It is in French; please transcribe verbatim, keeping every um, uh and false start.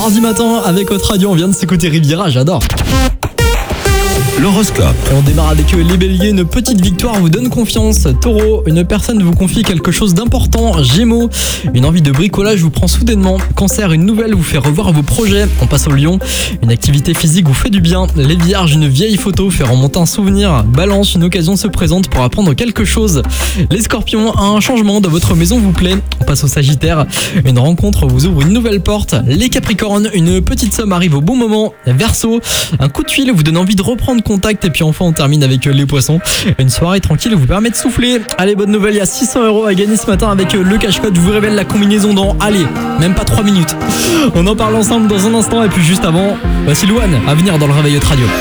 Mardi matin, avec votre radio, on vient de s'écouter Riviera, j'adore. L'horoscope. Et on démarre avec les béliers, une petite victoire vous donne confiance. Taureau, une personne vous confie quelque chose d'important. Gémeaux, une envie de bricolage vous prend soudainement. Cancer, une nouvelle vous fait revoir vos projets. On passe au lion, une activité physique vous fait du bien. Les vierges, une vieille photo fait remonter un souvenir. Balance, une occasion se présente pour apprendre quelque chose. Les scorpions, un changement dans votre maison vous plaît. On passe au sagittaire, une rencontre vous ouvre une nouvelle porte. Les capricornes, une petite somme arrive au bon moment. Verseau, un coup de fil vous donne envie de reprendre contact. Et puis enfin on termine avec les poissons, une soirée tranquille vous permet de souffler. Allez, bonne nouvelle, il y a six cents euros à gagner ce matin avec le cash-code. Je vous révèle la combinaison dans, allez, même pas trois minutes. On en parle ensemble dans un instant. Et puis juste avant, voici Louane à venir dans le Réveil Radio.